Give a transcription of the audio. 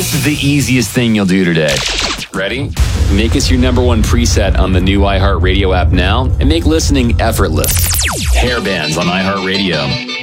What's the easiest thing you'll do today? Ready? Make us your number one preset on the new iHeartRadio app now and make listening effortless. Hair bands on iHeartRadio.